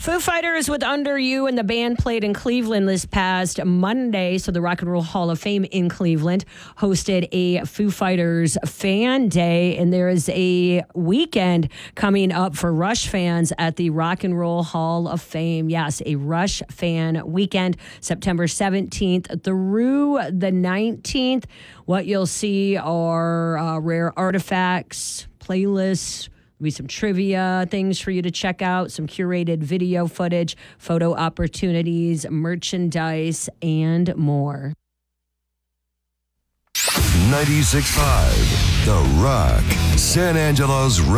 Foo Fighters with Under You, and the band played in Cleveland this past Monday. So the Rock and Roll Hall of Fame in Cleveland hosted a Foo Fighters fan day, and there is a weekend coming up for Rush fans at the Rock and Roll Hall of Fame. Yes, a Rush fan weekend, September 17th through the 19th. What you'll see are rare artifacts, playlists, be some trivia things for you to check out, some curated video footage, photo opportunities, merchandise, and more. 96.5 The Rock, San Angelo's Rock.